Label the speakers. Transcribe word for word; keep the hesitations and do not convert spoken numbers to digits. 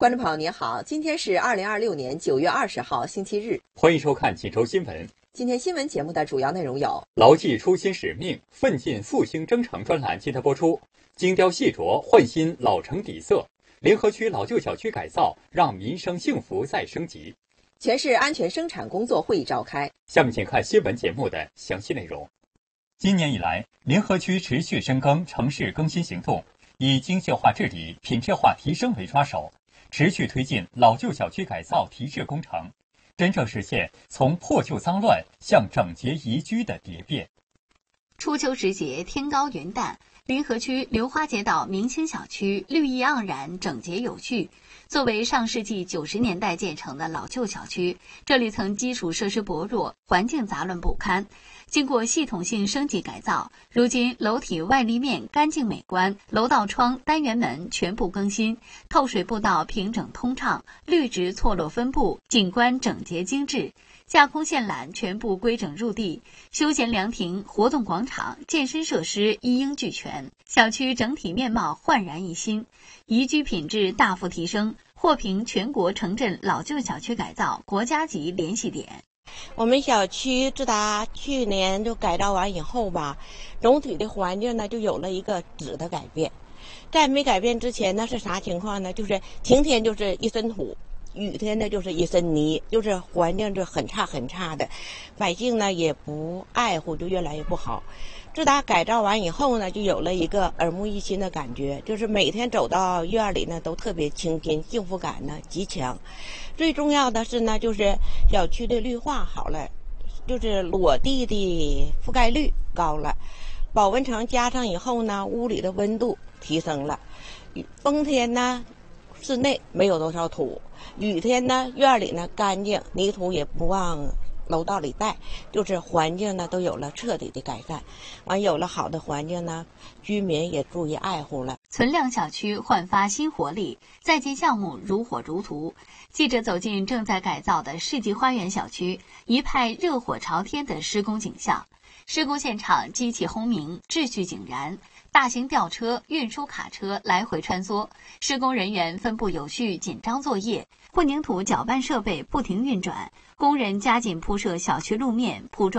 Speaker 1: 观众朋友您好，今天是二零二六年九月二十号星期日，
Speaker 2: 欢迎收看锦州新闻。
Speaker 1: 今天新闻节目的主要内容有：
Speaker 2: 牢记初心使命，奋进复兴征程专栏今天播出；精雕细琢，焕新老城底色；联合区老旧小区改造，让民生幸福再升级。
Speaker 1: 全市安全生产工作会议召开。
Speaker 2: 下面请看新闻节目的详细内容。今年以来，联合区持续深耕城市更新行动，以精细化治理、品质化提升为抓手，持续推进老旧小区改造提质工程，真正实现从破旧脏乱向整洁宜居的蝶变。
Speaker 3: 初秋时节，天高云淡，联合区流花街道明清小区绿意盎然，整洁有序。作为上世纪九十年代建成的老旧小区，这里曾基础设施薄弱，环境杂乱不堪。经过系统性升级改造，如今楼体外立面干净美观，楼道窗、单元门全部更新，透水步道平整通畅，绿植错落分布，景观整洁精致。架空线缆全部规整入地，休闲凉亭、活动广场、健身设施一应俱全，小区整体面貌焕然一新，宜居品质大幅提升，获评全国城镇老旧小区改造国家级联系点。
Speaker 4: 我们小区自打去年就改造完以后吧，总体的环境呢就有了一个质的改变。在没改变之前呢是啥情况呢？就是晴天就是一身土，雨天呢就是一身泥，就是环境就很差很差的，百姓呢也不爱护，就越来越不好。自打改造完以后呢，就有了一个耳目一新的感觉，就是每天走到院里呢都特别清新，幸福感呢极强。最重要的是呢，就是小区的绿化好了，就是裸地的覆盖率高了，保温层加上以后呢，屋里的温度提升了。冬天呢室内没有多少土，雨天呢院里呢干净，泥土也不往楼道里带，就是环境呢都有了彻底的改善。完有了好的环境呢，居民也注意爱护了。
Speaker 3: 存量小区焕发新活力，在建项目如火如荼。记者走进正在改造的世纪花园小区，一派热火朝天的施工景象。施工现场机器轰鸣，秩序井然，大型吊车、运输卡车来回穿梭，施工人员分布有序，紧张作业，混凝土搅拌设备不停运转，工人加紧铺设小区路面，铺装